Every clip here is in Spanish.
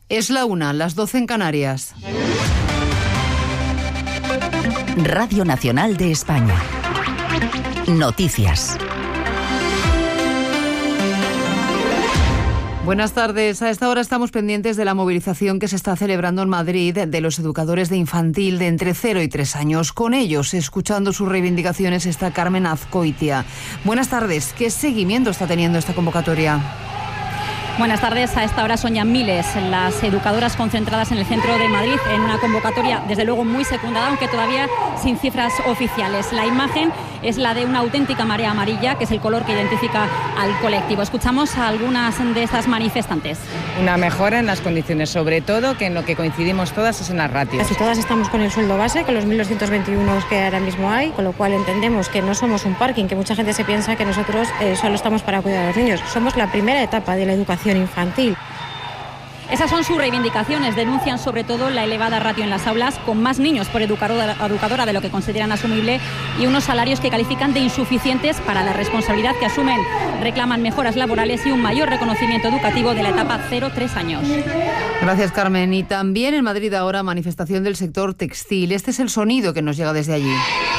Es la 1, las 12 en Canarias. Radio Nacional de España. Noticias. Buenas tardes. A esta hora estamos pendientes de la movilización que se está celebrando en Madrid de los educadores de infantil de entre 0 y 3 años. Con ellos, escuchando sus reivindicaciones, está Carmen Azcoitia. Buenas tardes. ¿Qué seguimiento está teniendo esta convocatoria? Buenas tardes. A esta hora son ya miles las educadoras concentradas en el centro de Madrid en una convocatoria, desde luego muy secundada, aunque todavía sin cifras oficiales. La imagen es la de una auténtica marea amarilla, que es el color que identifica al colectivo. Escuchamos a algunas de estas manifestantes. Una mejora en las condiciones, sobre todo, que en lo que coincidimos todas es en las ratios. Casi todas estamos con el sueldo base, con los 1.221 que ahora mismo hay, con lo cual entendemos que no somos un parking, que mucha gente se piensa que nosotros solo estamos para cuidar a los niños. Somos la primera etapa de la educación infantil. Esas son sus reivindicaciones. Denuncian sobre todo la elevada ratio en las aulas, con más niños por educadora de lo que consideran asumible, y unos salarios que califican de insuficientes para la responsabilidad que asumen. Reclaman mejoras laborales y un mayor reconocimiento educativo de la etapa 0-3 años. Gracias, Carmen. Y también en Madrid ahora manifestación del sector textil. Este es el sonido que nos llega desde allí.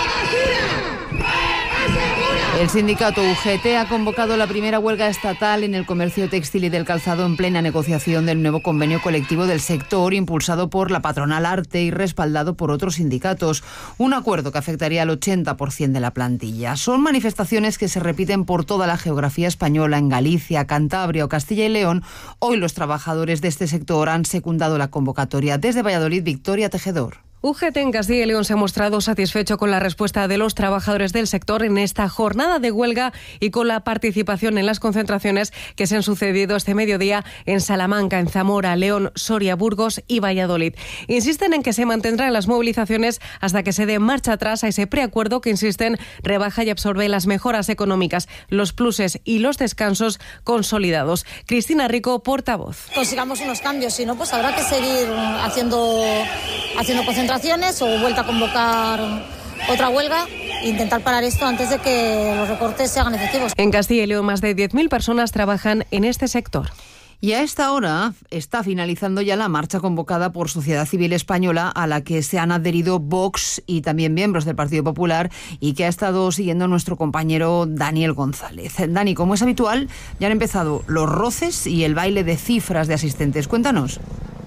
El sindicato UGT ha convocado la primera huelga estatal en el comercio textil y del calzado en plena negociación del nuevo convenio colectivo del sector, impulsado por la patronal Arte y respaldado por otros sindicatos. Un acuerdo que afectaría al 80% de la plantilla. Son manifestaciones que se repiten por toda la geografía española. En Galicia, Cantabria o Castilla y León, hoy los trabajadores de este sector han secundado la convocatoria. Desde Valladolid, Victoria Tejedor. UGT en Castilla y León se ha mostrado satisfecho con la respuesta de los trabajadores del sector en esta jornada de huelga y con la participación en las concentraciones que se han sucedido este mediodía en Salamanca, en Zamora, León, Soria, Burgos y Valladolid. Insisten en que se mantendrán las movilizaciones hasta que se dé marcha atrás a ese preacuerdo que, insisten, rebaja y absorbe las mejoras económicas, los pluses y los descansos consolidados. Cristina Rico, portavoz. Consigamos unos cambios, si no, pues habrá que seguir haciendo concentraciones o vuelta a convocar otra huelga e intentar parar esto antes de que los recortes se hagan efectivos. En Castilla y León, más de 10.000 personas trabajan en este sector. Y a esta hora está finalizando ya la marcha convocada por Sociedad Civil Española, a la que se han adherido Vox y también miembros del Partido Popular, y que ha estado siguiendo nuestro compañero Daniel González. Dani, como es habitual, ya han empezado los roces y el baile de cifras de asistentes. Cuéntanos.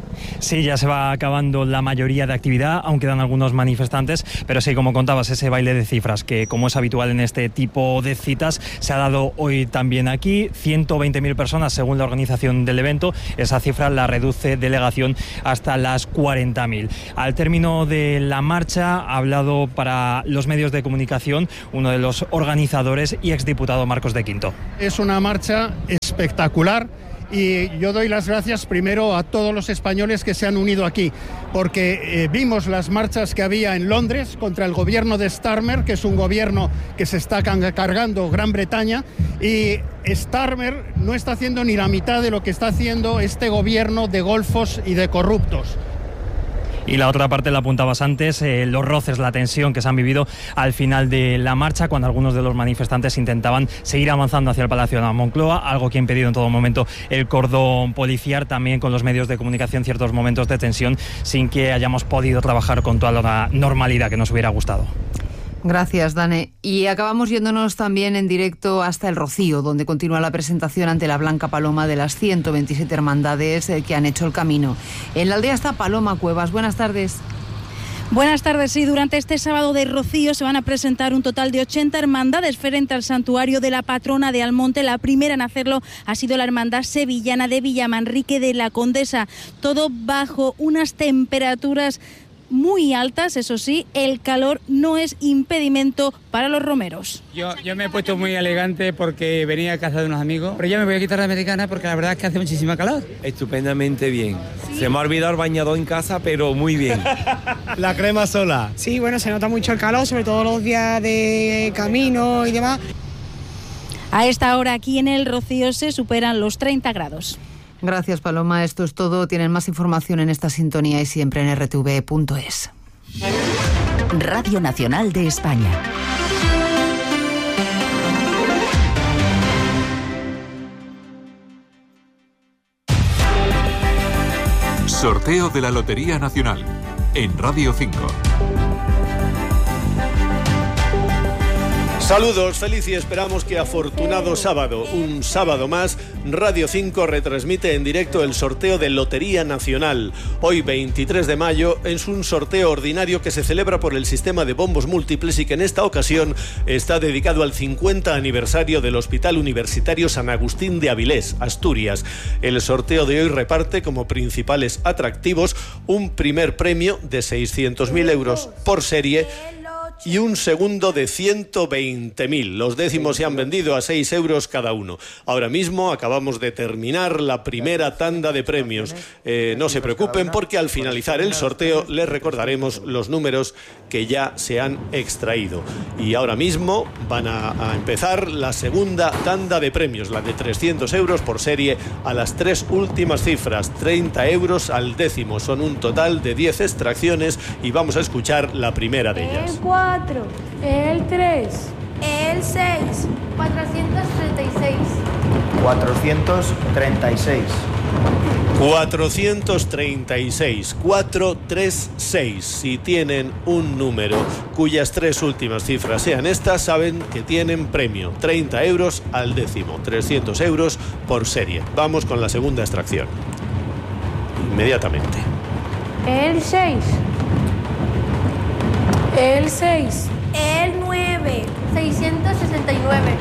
Sí, ya se va acabando la mayoría de actividad, aún quedan algunos manifestantes, pero sí, como contabas, ese baile de cifras, que como es habitual en este tipo de citas, se ha dado hoy también aquí. 120.000 personas según la organización del evento. Esa cifra la reduce delegación hasta las 40.000. Al término de la marcha ha hablado para los medios de comunicación uno de los organizadores y exdiputado Marcos de Quinto. Es una marcha espectacular. Y yo doy las gracias primero a todos los españoles que se han unido aquí, porque vimos las marchas que había en Londres contra el gobierno de Starmer, que es un gobierno que se está cargando Gran Bretaña, y Starmer no está haciendo ni la mitad de lo que está haciendo este gobierno de golfos y de corruptos. Y la otra parte la apuntabas antes, los roces, la tensión que se han vivido al final de la marcha, cuando algunos de los manifestantes intentaban seguir avanzando hacia el Palacio de la Moncloa, algo que ha impedido en todo momento el cordón policial, también con los medios de comunicación ciertos momentos de tensión, sin que hayamos podido trabajar con toda la normalidad que nos hubiera gustado. Gracias, Dane. Y acabamos yéndonos también en directo hasta El Rocío, donde continúa la presentación ante la Blanca Paloma de las 127 hermandades que han hecho el camino. En la aldea está Paloma Cuevas. Buenas tardes. Buenas tardes. Sí, durante este sábado de Rocío se van a presentar un total de 80 hermandades frente al santuario de la patrona de Almonte. La primera en hacerlo ha sido la hermandad sevillana de Villamanrique de la Condesa. Todo bajo unas temperaturas muy altas, eso sí, el calor no es impedimento para los romeros. Yo me he puesto muy elegante porque venía a casa de unos amigos, pero ya me voy a quitar la americana porque la verdad es que hace muchísima calor. Estupendamente bien. ¿Sí? Se me ha olvidado el bañador en casa, pero muy bien. La crema sola. Sí, bueno, se nota mucho el calor, sobre todo los días de camino y demás. A esta hora aquí en El Rocío se superan los 30 grados. Gracias, Paloma. Esto es todo. Tienen más información en esta sintonía y siempre en rtv.es. Radio Nacional de España. Sorteo de la Lotería Nacional en Radio 5. Saludos, feliz y esperamos que afortunado sábado. Un sábado más, Radio 5 retransmite en directo el sorteo de Lotería Nacional. Hoy, 23 de mayo, es un sorteo ordinario que se celebra por el sistema de bombos múltiples y que en esta ocasión está dedicado al 50 aniversario del Hospital Universitario San Agustín de Avilés, Asturias. El sorteo de hoy reparte como principales atractivos un primer premio de 600.000 euros por serie y un segundo de 120.000. Los décimos se han vendido a 6 euros cada uno. Ahora mismo acabamos de terminar la primera tanda de premios. No se preocupen porque al finalizar el sorteo les recordaremos los números que ya se han extraído. Y ahora mismo van a empezar la segunda tanda de premios, la de 300 euros por serie a las 3 últimas cifras, 30 euros al décimo. Son un total de 10 extracciones y vamos a escuchar la primera de ellas. El 4, el 3, el 6, 436. 436. 436, 436. Si tienen un número cuyas 3 últimas cifras sean estas, saben que tienen premio. 30 euros al décimo, 300 euros por serie. Vamos con la segunda extracción. Inmediatamente. El 6. El 6. El 9. 669.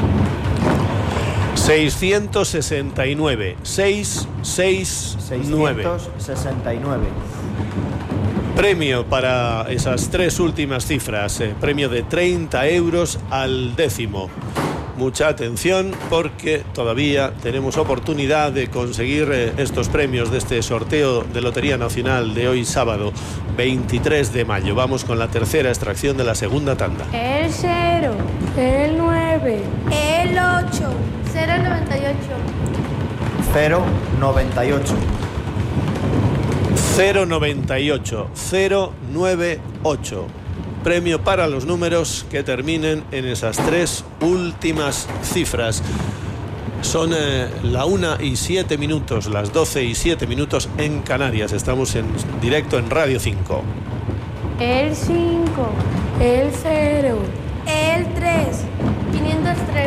669. 669. 669. Premio para esas 3 últimas cifras. Premio de 30 euros al décimo. Mucha atención porque todavía tenemos oportunidad de conseguir estos premios de este sorteo de Lotería Nacional de hoy sábado 23 de mayo. Vamos con la tercera extracción de la segunda tanda. El 0, el 9, el 8, 098. 098. 098. 098. Premio para los números que terminen en esas 3 últimas cifras. Son la 1:07, las 12:07 en Canarias. Estamos en directo en Radio 5. El 5, el 0, el 3, 503.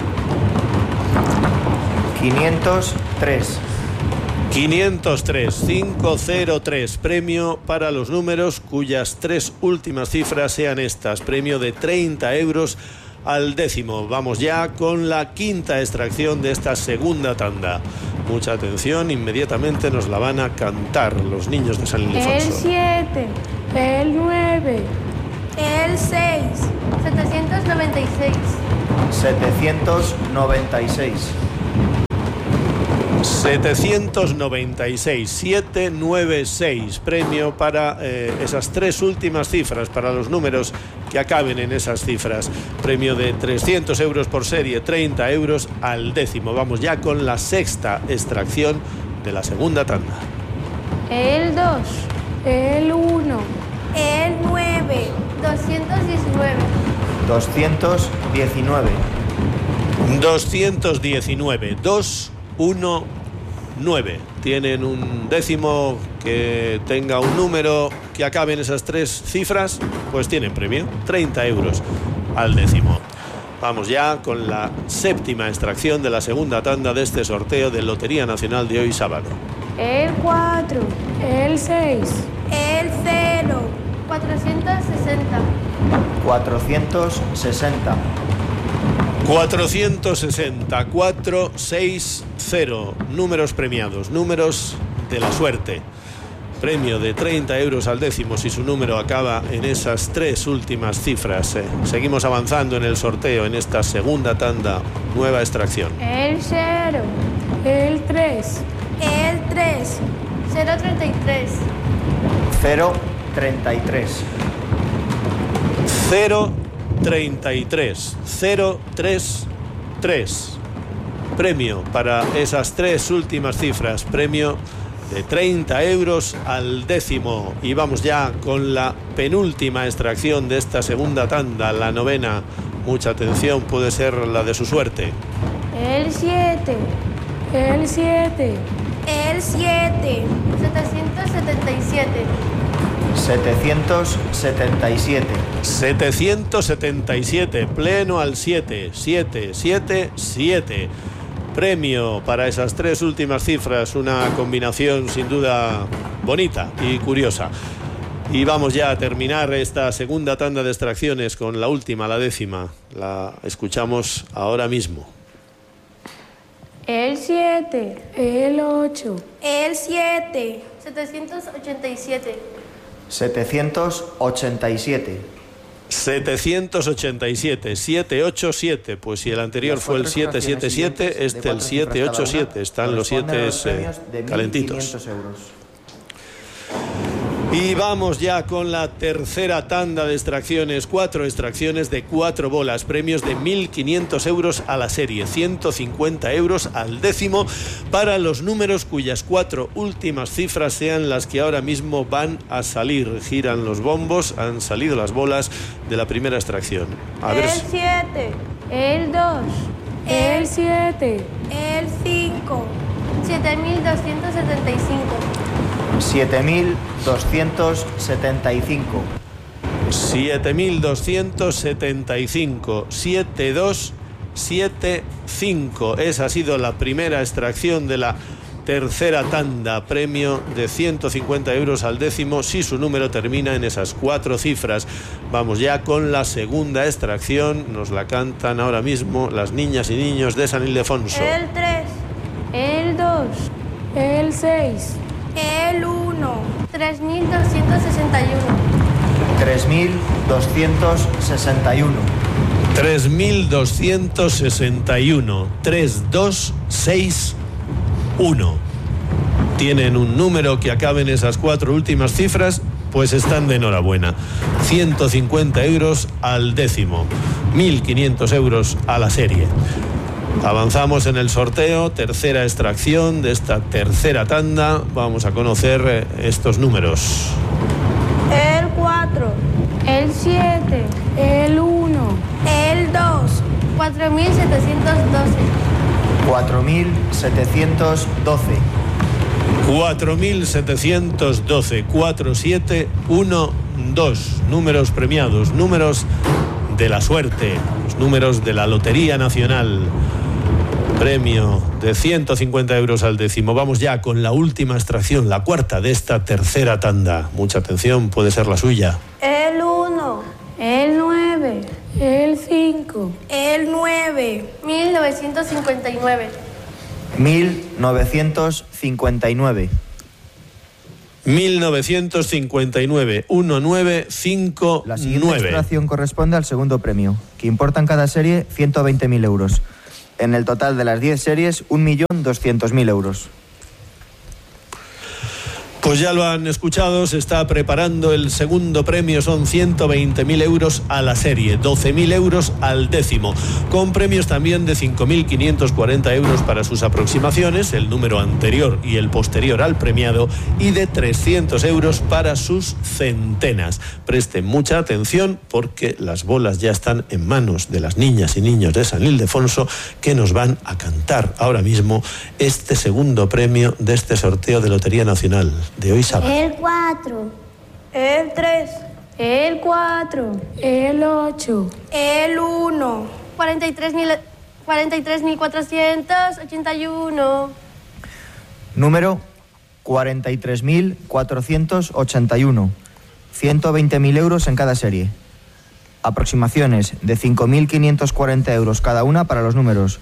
503. 503, 503, premio para los números cuyas 3 últimas cifras sean estas, premio de 30 euros al décimo. Vamos ya con la quinta extracción de esta segunda tanda. Mucha atención, inmediatamente nos la van a cantar los niños de San Ildefonso. El 7, el 9, el 6, 796. 796. 796, 796, premio para esas 3 últimas cifras, para los números que acaben en esas cifras. Premio de 300 euros por serie, 30 euros al décimo. Vamos ya con la sexta extracción de la segunda tanda. El 2, el 1, el 9, 219. 219. 219, 219. Tienen un décimo que tenga un número que acabe en esas 3 cifras, pues tienen premio, 30 euros al décimo. Vamos ya con la séptima extracción de la segunda tanda de este sorteo de Lotería Nacional de hoy sábado. El 4, el 6, el 0, 460. 460. 460, 460, números premiados, números de la suerte. Premio de 30 euros al décimo si su número acaba en esas 3 últimas cifras. Seguimos avanzando en el sorteo en esta segunda tanda, nueva extracción. El 0, el 3, el 3, 033. 033. 033, 033. Premio para esas 3 últimas cifras, premio de 30 euros al décimo. Y vamos ya con la penúltima extracción de esta segunda tanda, la novena. Mucha atención, puede ser la de su suerte. El 7, el 7, el 7, 7. 777. 777. 777, pleno al 7. 777. Premio para esas tres últimas cifras, una combinación sin duda bonita y curiosa. Y vamos ya a terminar esta segunda tanda de extracciones con la última, la décima. La escuchamos ahora mismo. El 7. El 8. El 7. 787. 787. 787, 787. Pues si el anterior fue el 777, este el 787. Están los 7 calentitos. Y vamos ya con la tercera tanda de extracciones. 4 extracciones de 4 bolas. Premios de 1.500 euros a la serie. 150 euros al décimo para los números cuyas 4 últimas cifras sean las que ahora mismo van a salir. Giran los bombos, han salido las bolas de la primera extracción. A ver. El 7. El 2. El 7. El 5. 7.275. 7.275. 7.275. 7275. Esa ha sido la primera extracción de la tercera tanda. Premio de 150 euros al décimo si su número termina en esas 4 cifras. Vamos ya con la segunda extracción. Nos la cantan ahora mismo las niñas y niños de San Ildefonso. El 3. El 2. El 6. El 1. 3.261. 3.261. 3.261. 3261. Tienen un número que acabe en esas 4 últimas cifras, pues están de enhorabuena. 150 euros al décimo. 1.500 euros a la serie. Avanzamos en el sorteo, tercera extracción de esta tercera tanda. Vamos a conocer estos números. El 4. El 7. El 1. El 2. 4.712. 4.712. 4.712. 4712. Números premiados, números de la suerte, los números de la Lotería Nacional. Premio de 150 euros al décimo. Vamos ya con la última extracción, la cuarta de esta tercera tanda. Mucha atención, puede ser la suya. El 1. El 9. El 5. El 9. 1959. 1959. 1959. 1959. La siguiente extracción corresponde al segundo premio, que importa en cada serie 120.000 euros. En el total de las 10 series, 1.200.000 euros. Pues ya lo han escuchado, se está preparando el segundo premio, son 120.000 euros a la serie, 12.000 euros al décimo, con premios también de 5.540 euros para sus aproximaciones, el número anterior y el posterior al premiado, y de 300 euros para sus centenas. Presten mucha atención porque las bolas ya están en manos de las niñas y niños de San Ildefonso, que nos van a cantar ahora mismo este segundo premio de este sorteo de Lotería Nacional de hoy sábado. El 4. El 3. El 4. El 8. El 1. 43.481. Número 43.481. 120.000 euros en cada serie. Aproximaciones de 5.540 euros cada una para los números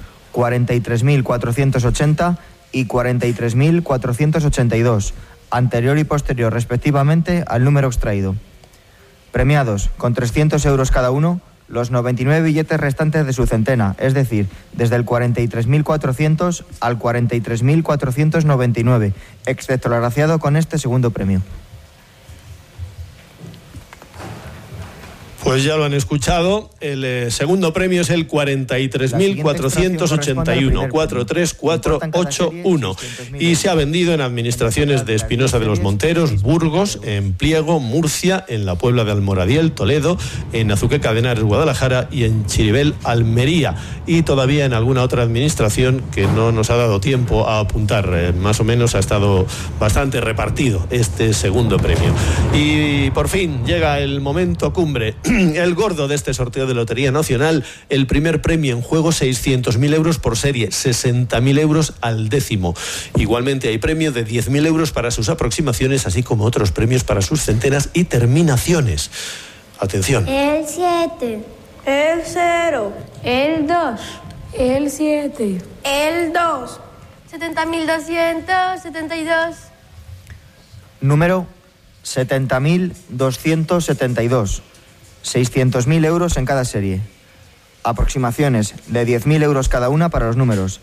43.480 y 43.482. Anterior y posterior respectivamente al número extraído. Premiados con 300 euros cada uno los 99 billetes restantes de su centena, es decir, desde el 43.400 al 43.499, excepto el agraciado con este segundo premio. Pues ya lo han escuchado. El segundo premio es el 43.481, 43481. Y se ha vendido en administraciones de Espinosa de los Monteros, Burgos, en Pliego, Murcia, en la Puebla de Almoradiel, Toledo, en Azuqueca de Henares, Guadalajara y en Chiribel, Almería. Y todavía en alguna otra administración que no nos ha dado tiempo a apuntar. Más o menos ha estado bastante repartido este segundo premio. Y por fin llega el momento cumbre. El gordo de este sorteo de Lotería Nacional, el primer premio en juego, 600.000 euros por serie, 60.000 euros al décimo. Igualmente hay premio de 10.000 euros para sus aproximaciones, así como otros premios para sus centenas y terminaciones. Atención. El 7, el 0, el 2, el 7, el 2, 70.272. Número 70.272. 600.000 euros en cada serie. Aproximaciones de 10.000 euros cada una para los números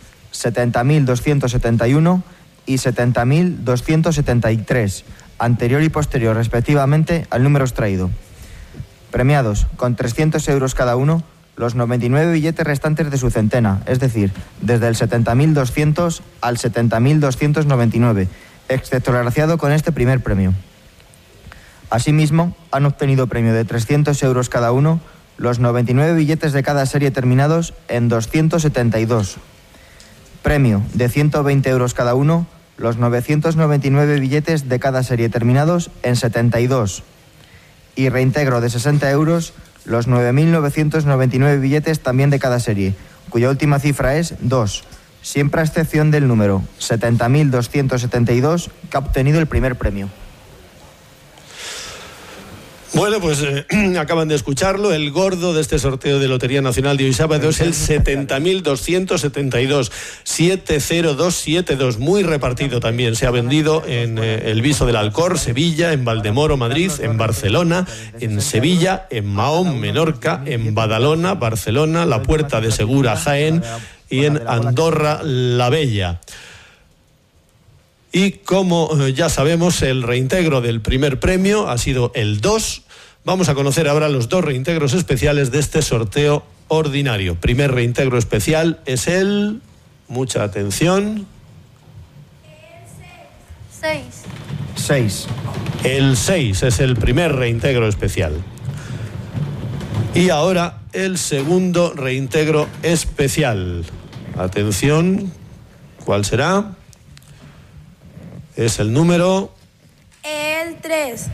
70.271 y 70.273, anterior y posterior respectivamente al número extraído. Premiados con 300 euros cada uno los 99 billetes restantes de su centena, es decir, desde el 70.200 al 70.299, excepto el agraciado con este primer premio. Asimismo, han obtenido premio de 300 euros cada uno los 99 billetes de cada serie terminados en 272. Premio de 120 euros cada uno los 999 billetes de cada serie terminados en 72. Y reintegro de 60 euros los 9.999 billetes también de cada serie, cuya última cifra es 2, siempre a excepción del número 70.272 que ha obtenido el primer premio. Bueno, pues acaban de escucharlo. El gordo de este sorteo de Lotería Nacional de hoy sábado es el 70.272, 70272, muy repartido también. Se ha vendido en el Viso del Alcor, Sevilla, en Valdemoro, Madrid, en Barcelona, en Sevilla, en Mahón, Menorca, en Badalona, Barcelona, La Puerta de Segura, Jaén y en Andorra, La Bella. Y como ya sabemos, el reintegro del primer premio ha sido el 2. Vamos a conocer ahora los dos reintegros especiales de este sorteo ordinario. Primer reintegro especial es el... Mucha atención. 6. El 6 es el primer reintegro especial. Y ahora el segundo reintegro especial. Atención, ¿cuál será? Es el número... El 3.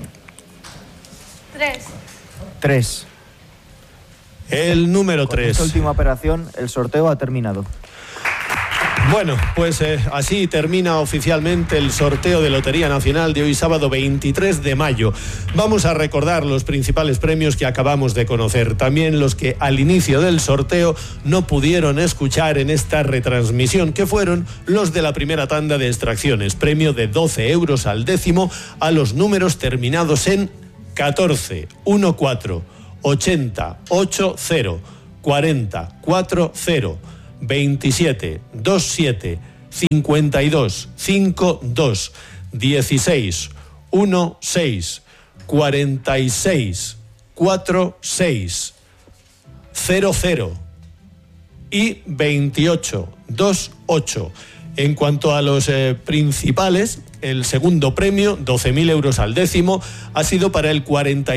3. El número 3. Con esta última operación, el sorteo ha terminado. Bueno, pues así termina oficialmente el sorteo de Lotería Nacional de hoy sábado 23 de mayo. Vamos a recordar los principales premios que acabamos de conocer, también los que al inicio del sorteo no pudieron escuchar en esta retransmisión, que fueron los de la primera tanda de extracciones, premio de 12 euros al décimo a los números terminados en 14, 14, 80, 80, 40, 40, 27, 27, 52, 52, 16, 16, 46, 46, 00 y 28, 28. En cuanto a los principales, el segundo premio, 12.000 euros al décimo, ha sido para el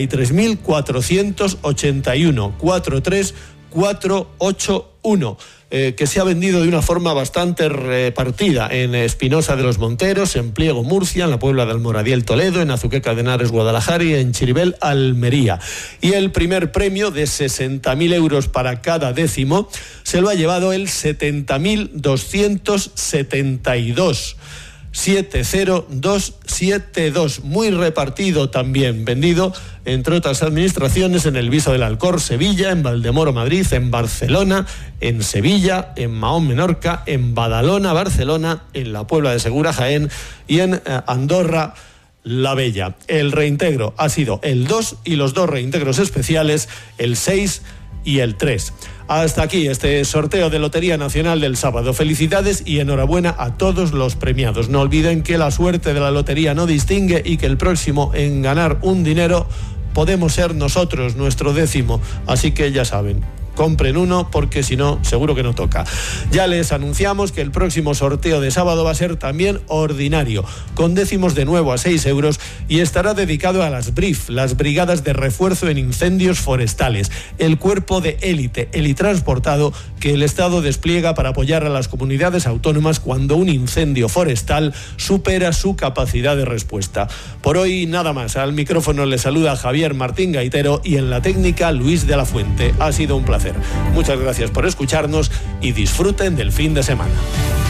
43.481, 43481. Que se ha vendido de una forma bastante repartida en Espinosa de los Monteros, en Pliego, Murcia, en la Puebla de Almoradiel, Toledo, en Azuqueca de Henares, Guadalajara y en Chiribel, Almería. Y el primer premio de 60.000 euros para cada décimo se lo ha llevado el 70.272. 70272, muy repartido también, vendido entre otras administraciones en el Viso del Alcor, Sevilla, en Valdemoro, Madrid, en Barcelona, en Sevilla, en Mahón, Menorca, en Badalona, Barcelona, en la Puebla de Segura, Jaén y en Andorra, La Bella. El reintegro ha sido el 2 y los dos reintegros especiales, el 6 y el 3. Hasta aquí este sorteo de Lotería Nacional del sábado. Felicidades y enhorabuena a todos los premiados. No olviden que la suerte de la lotería no distingue y que el próximo en ganar un dinero podemos ser nosotros nuestro 10º, así que ya saben, compren uno porque si no, seguro que no toca. Ya les anunciamos que el próximo sorteo de sábado va a ser también ordinario, con décimos de nuevo a 6 euros y estará dedicado a las BRIF, las Brigadas de Refuerzo en Incendios Forestales, el cuerpo de élite, helitransportado que el Estado despliega para apoyar a las comunidades autónomas cuando un incendio forestal supera su capacidad de respuesta. Por hoy nada más. Al micrófono le saluda Javier Martín Gaitero y en la técnica Luis de la Fuente. Ha sido un placer. Muchas gracias por escucharnos y disfruten del fin de semana.